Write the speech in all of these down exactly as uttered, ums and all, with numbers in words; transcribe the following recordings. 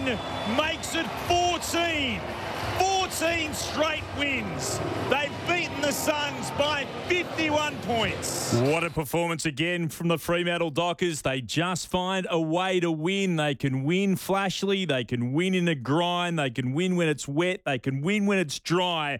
win makes it fourteen. fourteen straight wins. They've beaten the Suns by fifty-one points. What a performance again from the Fremantle Dockers. They just find a way to win. They can win flashily. They can win in a grind. They can win when it's wet. They can win when it's dry.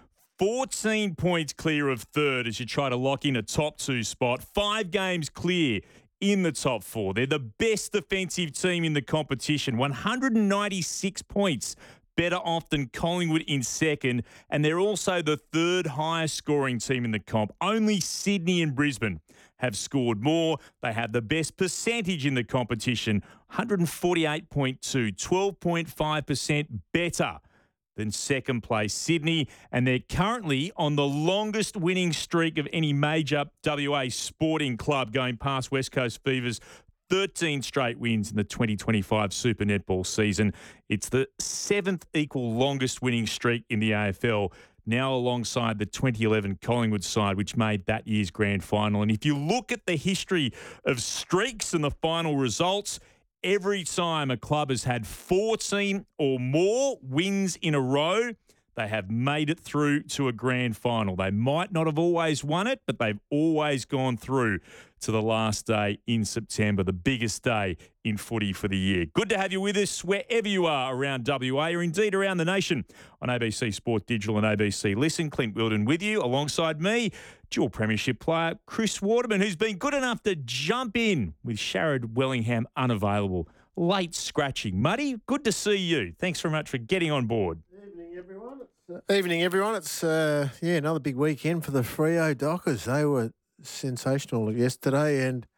fourteen points clear of third as you try to lock in a top two spot. Five games clear in the top four. They're the best defensive team in the competition. one hundred ninety-six points better off than Collingwood in second, and they're also the third highest scoring team in the comp. Only Sydney and Brisbane have scored more. They have the best percentage in the competition, one forty-eight point two, twelve point five percent better than second place Sydney, and they're currently on the longest winning streak of any major W A sporting club, going past West Coast Fever's thirteen straight wins in the twenty twenty-five Super Netball season. It's the seventh equal longest winning streak in the A F L, now alongside the twenty eleven Collingwood side, which made that year's grand final. And if you look at the history of streaks and the final results, every time a club has had fourteen or more wins in a row, they have made it through to a grand final. They might not have always won it, but they've always gone through to the last day in September, the biggest day in footy for the year. Good to have you with us wherever you are around W A or indeed around the nation on A B C Sport Digital and A B C Listen. Clint Wilden with you alongside me, dual premiership player Chris Waterman, who's been good enough to jump in with Sharad Wellingham unavailable. Late scratching. Muddy, good to see you. Thanks very much for getting on board. Evening, everyone. It's, uh, evening, everyone. It's uh, yeah, another big weekend for the Freo Dockers. They were sensational yesterday and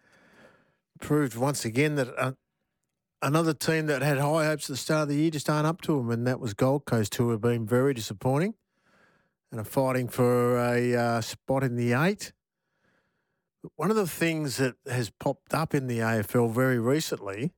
proved once again that uh, another team that had high hopes at the start of the year just aren't up to them, and that was Gold Coast, who have been very disappointing and are fighting for a uh, spot in the eight. But one of the things that has popped up in the A F L very recently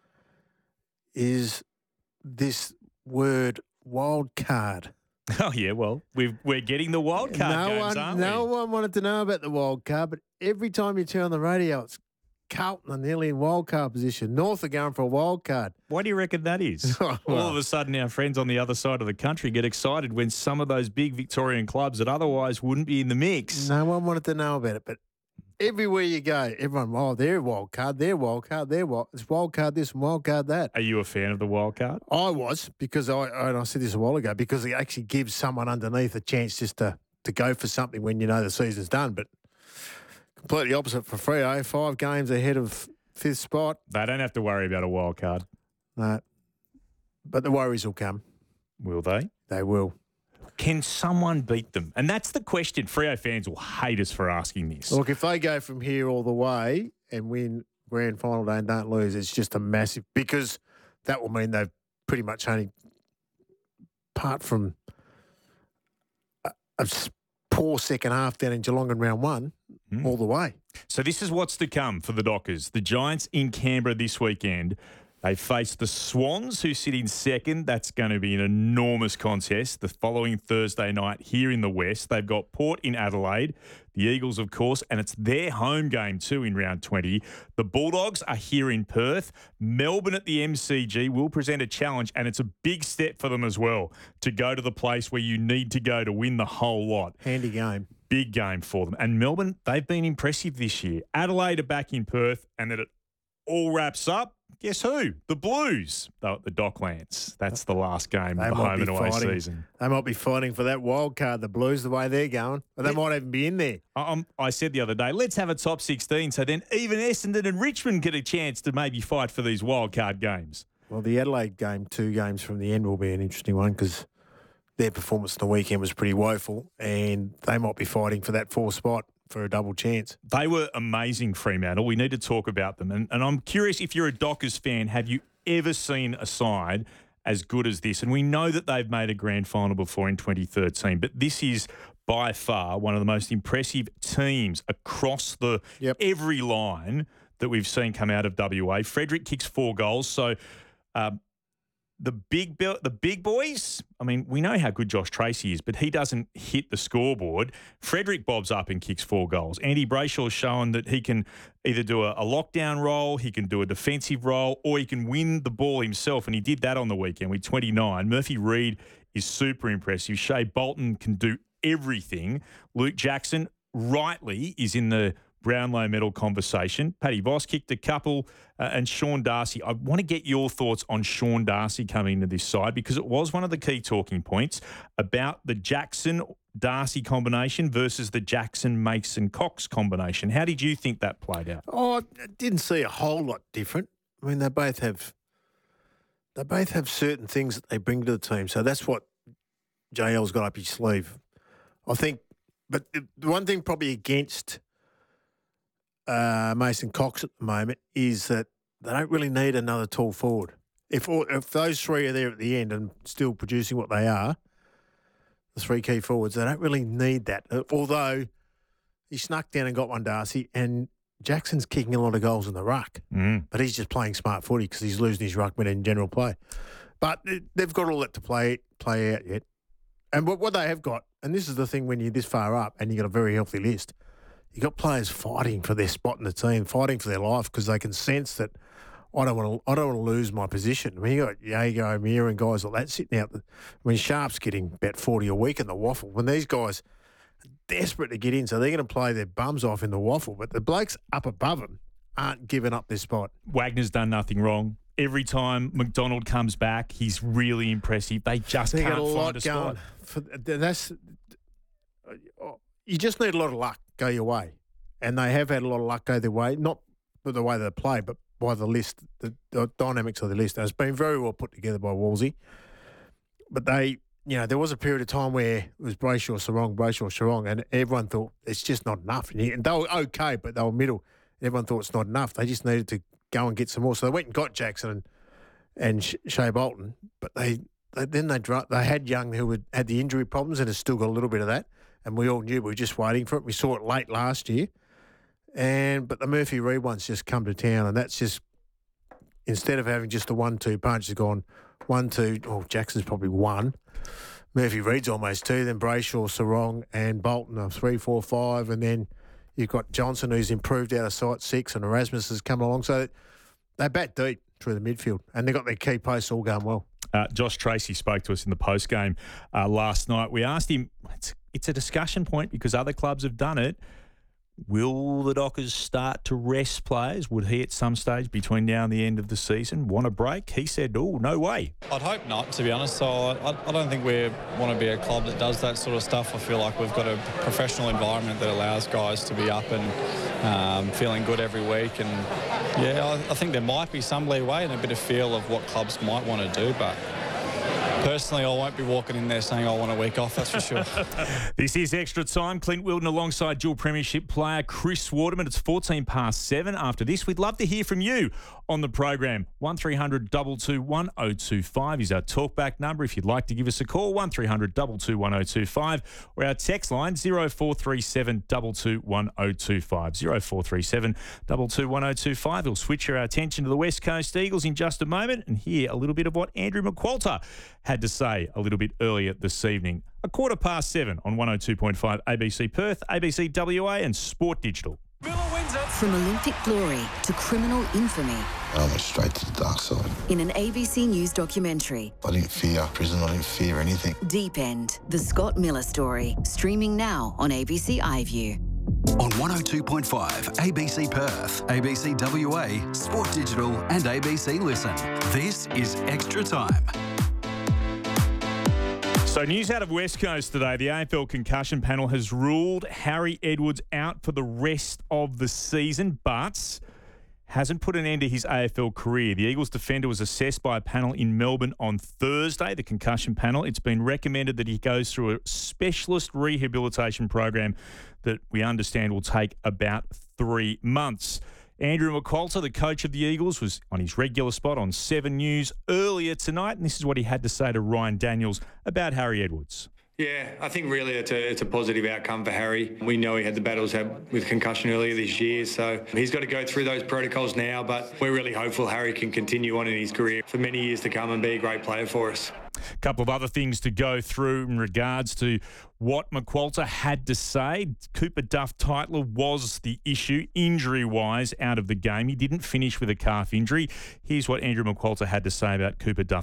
is this word wild card. Oh, yeah, well, we've, we're getting the wild card no games, one, aren't no we? one wanted to know about the wild card, but every time you turn on the radio, it's Carlton are nearly in wild card position. North are going for a wild card. Why do you reckon that is? Well, All of a sudden, our friends on the other side of the country get excited when some of those big Victorian clubs that otherwise wouldn't be in the mix. No one wanted to know about it, but everywhere you go, everyone, oh, they're wild card, they're wild card, they're wild. It's wild card this and wild card that. Are you a fan of the wild card? I was, because I, and I said this a while ago, because it actually gives someone underneath a chance just to, to go for something when you know the season's done. But completely opposite for Freo, five games ahead of fifth spot. They don't have to worry about a wild card, No, but the worries will come. will they? They will. Can someone beat them? And that's the question. Freo fans will hate us for asking this. Look, if they go from here all the way and win grand final day and don't lose, it's just a massive, because that will mean they've pretty much only, apart from a, a s- poor second half down in Geelong in round one, Mm. all the way. So this is what's to come for the Dockers. The Giants in Canberra this weekend. They face the Swans, who sit in second. That's going to be an enormous contest. The following Thursday night here in the West, they've got Port in Adelaide, the Eagles, of course, and it's their home game too in round twenty. The Bulldogs are here in Perth. Melbourne at the M C G will present a challenge, and it's a big step for them as well to go to the place where you need to go to win the whole lot. Handy game. Big game for them. And Melbourne, they've been impressive this year. Adelaide are back in Perth, and then it all wraps up. Guess who? The Blues. They're at the Docklands. That's the last game They of the might home be and away fighting. season. They might be fighting for that wild card, the Blues, the way they're going. But they might even be in there. I, um, I said the other day, let's have a top sixteen so then even Essendon and Richmond get a chance to maybe fight for these wild card games. Well, the Adelaide game, two games from the end, will be an interesting one because their performance on the weekend was pretty woeful, and they might be fighting for that fourth spot for a double chance. They were amazing, Fremantle. We need to talk about them. And, and I'm curious, if you're a Dockers fan, have you ever seen a side as good as this? And we know that they've made a grand final before in twenty thirteen, but this is by far one of the most impressive teams across the Yep. every line that we've seen come out of W A. Frederick kicks four goals, so um, the big bill, the big boys, I mean, we know how good Josh Tracy is, but he doesn't hit the scoreboard. Frederick bobs up and kicks four goals. Andy Brayshaw's shown that he can either do a, a lockdown role, he can do a defensive role, or he can win the ball himself, and he did that on the weekend with twenty-nine. Murphy Reid is super impressive. Shea Bolton can do everything. Luke Jackson, rightly, is in the Brownlow medal conversation. Paddy Voss kicked a couple, uh, and Sean Darcy. I want to get your thoughts on Sean Darcy coming into this side, because it was one of the key talking points about the Jackson-Darcy combination versus the Jackson-Mason-Cox combination. How did you think that played out? Oh, I didn't see a whole lot different. I mean, they both have they both have certain things that they bring to the team. So that's what J L's got up his sleeve, I think. But the one thing probably against Uh, Mason Cox at the moment is that they don't really need another tall forward. If all, if those three are there at the end and still producing what they are, the three key forwards, they don't really need that. Uh, although he snuck down and got one, Darcy, and Jackson's kicking a lot of goals in the ruck, Mm. but he's just playing smart footy because he's losing his ruckman in general play. But they've got all that to play play out yet. And what, what they have got, and this is the thing when you're this far up and you've got a very healthy list, you've got players fighting for their spot in the team, fighting for their life because they can sense that I don't want to. I don't want to lose my position. I mean, you got Jago, Amir, and guys like that sitting out. I mean, Sharp's getting about forty a week in the waffle. When these guys are desperate to get in, so they're going to play their bums off in the waffle. But the blokes up above them aren't giving up their spot. Wagner's done nothing wrong. Every time McDonald comes back, he's really impressive. They just They can't got a lot find a going. spot. For, that's you just need a lot of luck go your way, and they have had a lot of luck go their way. Not by the way they play, but by the list, the, the dynamics of the list. And it's been very well put together by Wolsey. But they, you know, there was a period of time where it was Brayshaw, Sarong, Brayshaw, Sarong, and everyone thought it's just not enough. And, and they were okay, but they were middle. Everyone thought it's not enough. They just needed to go and get some more. So they went and got Jackson and, and Shea Bolton, but they, they then they dra- they had Young who had, had the injury problems and has still got a little bit of that. And we all knew we were just waiting for it. We saw it late last year. And but the Murphy Reid one's just come to town, and that's just instead of having just a one-two punch, it's gone one, two. Oh, Jackson's probably one. Murphy Reid's almost two. Then Brayshaw, Sarong, and Bolton are three, four, five, and then you've got Johnson who's improved out of sight six, and Erasmus has come along. So they bat deep through the midfield, and they've got their key posts all going well. Uh, Josh Tracy spoke to us in the post-game uh, last night. We asked him, it's, it's a discussion point because other clubs have done it. Will the Dockers start to rest players? Would he at some stage between now and the end of the season want a break? He said, oh, no way. I'd hope not, to be honest. So I, I don't think we want to be a club that does that sort of stuff. I feel like we've got a professional environment that allows guys to be up and um, feeling good every week. And, yeah, I, I think there might be some leeway and a bit of feel of what clubs might want to do, but personally, I won't be walking in there saying I want a week off, that's for sure. This is Extra Time. Clint Wilton alongside dual premiership player Chris Waterman. It's fourteen past seven. After this, we'd love to hear from you on the program. one three hundred two two one oh two five is our talkback number. If you'd like to give us a call, one three hundred two two one oh two five, or our text line zero four three seven two two one oh two five. zero four three seven two two one oh two five. We'll switch our attention to the West Coast Eagles in just a moment and hear a little bit of what Andrew McQualter had to say a little bit earlier this evening. A quarter past seven on one oh two point five A B C Perth, A B C W A and Sport Digital. From Olympic glory to criminal infamy. I went straight to the dark side. In an A B C News documentary. I didn't fear prison, I didn't fear anything. Deep End, the Scott Miller story. Streaming now on A B C iView. On one oh two point five A B C Perth, A B C W A, Sport Digital and A B C Listen. This is Extra Time. So news out of West Coast today, the A F L concussion panel has ruled Harry Edwards out for the rest of the season, but hasn't put an end to his A F L career. The Eagles defender was assessed by a panel in Melbourne on Thursday, the concussion panel. It's been recommended that he goes through a specialist rehabilitation program that we understand will take about three months. Andrew McQualter, the coach of the Eagles, was on his regular spot on Seven News earlier tonight, and this is what he had to say to Ryan Daniels about Harry Edwards. Yeah, I think really it's a, it's a positive outcome for Harry. We know he had the battles had with concussion earlier this year, so he's got to go through those protocols now, but we're really hopeful Harry can continue on in his career for many years to come and be a great player for us. A couple of other things to go through in regards to what McQualter had to say. Cooper Duff Tytler was the issue, injury-wise, out of the game. He didn't finish with a calf injury. Here's what Andrew McQualter had to say about Cooper Duff